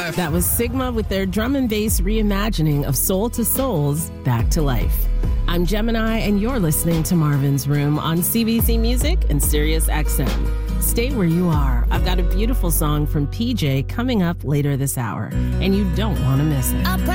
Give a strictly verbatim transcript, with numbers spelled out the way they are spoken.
life. That was Sigma with their drum and bass reimagining of Soul to Soul's Back to Life. I'm Gemini, and you're listening to Marvin's Room on C B C Music and Sirius X M. Stay where you are. I've got a beautiful song from P J coming up later this hour, and you don't want to miss it.